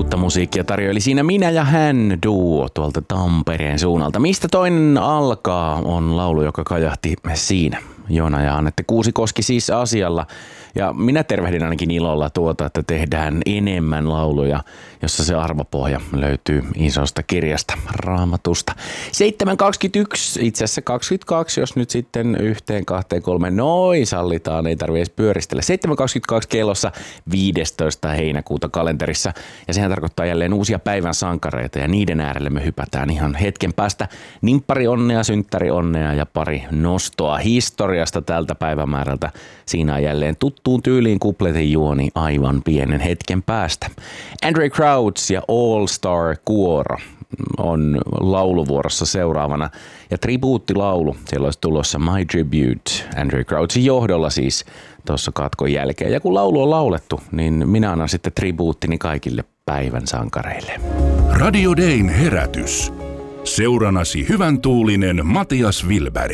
uutta musiikkia tarjoili siinä Minä ja hän duo tuolta Tampereen suunnalta. Mistä toinen alkaa on laulu, joka kajahti siinä. Joona ja Anette Kuusikoski siis asialla. Ja minä tervehdin ainakin ilolla tuota, että tehdään enemmän lauluja, jossa se arvopohja löytyy isosta kirjasta, Raamatusta. 7.21, itse asiassa 22, jos nyt sitten 1, 2, 3, noin sallitaan, ei tarvitse edes pyöristellä. 7.22 kellossa 15. heinäkuuta kalenterissa. Ja sehän tarkoittaa jälleen uusia päivän sankareita ja niiden äärelle me hypätään ihan hetken päästä. Nimppari onnea, synttäri onnea ja pari nostoa historiasta tältä päivämäärältä. Siinä on jälleen tuttuun tyyliin kupletin juoni aivan pienen hetken päästä. Andre Crouch ja All Star Kuoro on lauluvuorossa seuraavana. Ja tribuuttilaulu, siellä olisi tulossa My Tribute, Andre Crouchin johdolla siis tuossa katkon jälkeen. Ja kun laulu on laulettu, niin minä annan sitten tribuuttini kaikille päivän sankareille. Radio Dayn herätys. Seuranasi hyvän tuulinen Matias Wilberg.